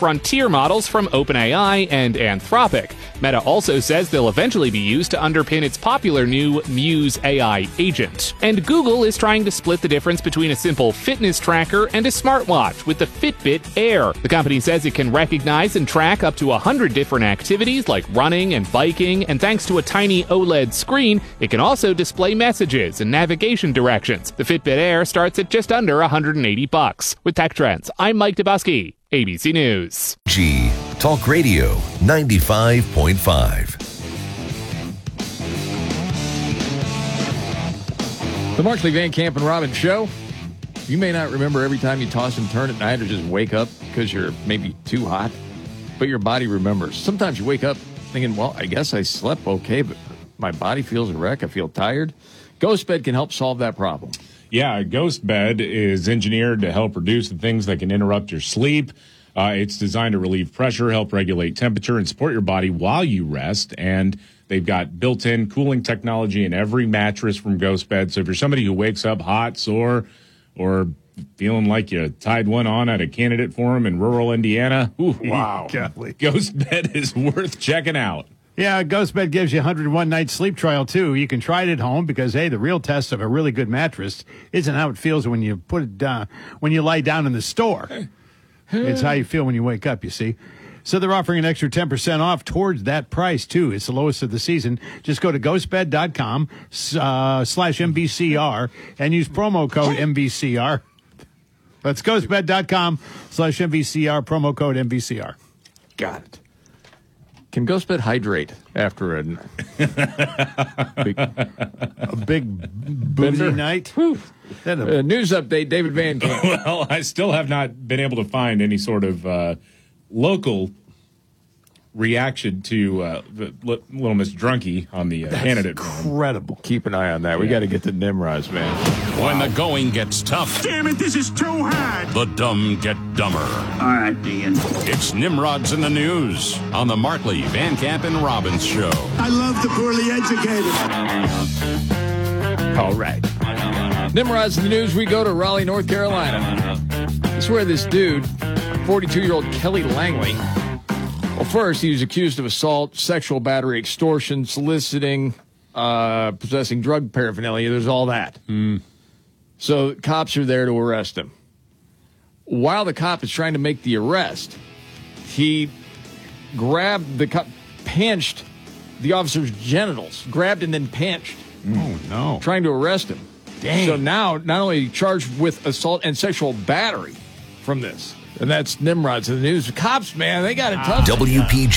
frontier models from OpenAI and Anthropic. Meta also says they'll eventually be used to underpin its popular new Muse AI agent. And Google is trying to split the difference between a simple fitness tracker and a smartwatch with the Fitbit Air. The company says it can recognize and track up to 100 different activities like running and biking, and thanks to a tiny OLED screen, it can also display messages and navigation directions. The Fitbit Air starts at just under $180. With Tech Trends, I'm Mike Dubusky, ABC News. G Talk Radio 95.5. The Markley, Van Camp, and Robbins Show. You may not remember every time you toss and turn at night or just wake up because you're maybe too hot, but your body remembers. Sometimes you wake up thinking, well, I guess I slept okay, but my body feels a wreck. I feel tired. GhostBed can help solve that problem. Yeah, GhostBed is engineered to help reduce the things that can interrupt your sleep. It's designed to relieve pressure, help regulate temperature, and support your body while you rest. And they've got built-in cooling technology in every mattress from GhostBed. So if you're somebody who wakes up hot, sore, or feeling like you tied one on at a candidate forum in rural Indiana, wow, GhostBed is worth checking out. Yeah, GhostBed gives you a 101-night sleep trial, too. You can try it at home because, hey, the real test of a really good mattress isn't how it feels when you put it down, when you lie down in the store. It's how you feel when you wake up, you see. So they're offering an extra 10% off towards that price, too. It's the lowest of the season. Just go to ghostbed.com /MVCR and use promo code MVCR. That's ghostbed.com /MVCR, promo code MVCR. Got it. Can GhostBed hydrate after a big boozy night? News update, David Van Camp. Well, I still have not been able to find any sort of local reaction to Little Miss Drunky on the candidate. Incredible. Keep an eye on that. We got to get to Nimrod's, man. When the going gets tough, damn it, this is too hard. The dumb get dumber. All right, Dean. It's Nimrod's in the News on the Markley, Van Camp, and Robbins Show. I love the poorly educated. All right. Nimrod's in the News. We go to Raleigh, North Carolina. This is where this dude, 42-year-old Kelly Langley, well, first, he was accused of assault, sexual battery, extortion, soliciting, possessing drug paraphernalia. There's all that. So cops are there to arrest him. While the cop is trying to make the arrest, he grabbed the cop, pinched the officer's genitals, grabbed and then pinched. Oh, no. Trying to arrest him. Dang. So now, not only charged with assault and sexual battery from this, and that's Nimrod's in the News. Cops, man, they got it tough. WPG.